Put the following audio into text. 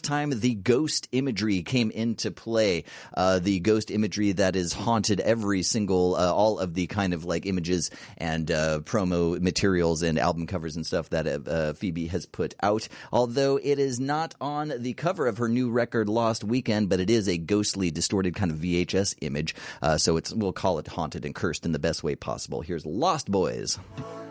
time the ghost imagery came into play. The ghost imagery that is haunted every single, all of the kind of like images and promo materials and album covers and stuff that Phoebe has put out. Although it is not on the cover of her new record Lost Weekend, but it is a ghostly, distorted kind of VHS image. So we'll call it haunted and cursed in the best way possible. Here's Lost Boys.